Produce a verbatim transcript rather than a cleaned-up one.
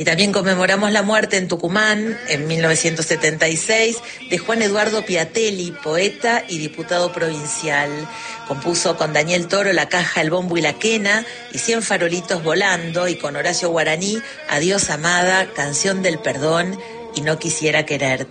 Y también conmemoramos la muerte en Tucumán, en mil novecientos setenta y seis, de Juan Eduardo Piatelli, poeta y diputado provincial. Compuso con Daniel Toro La Caja, el Bombo y la Quena, y Cien Farolitos Volando, y con Horacio Guaraní, Adiós Amada, Canción del Perdón y No Quisiera Quererte.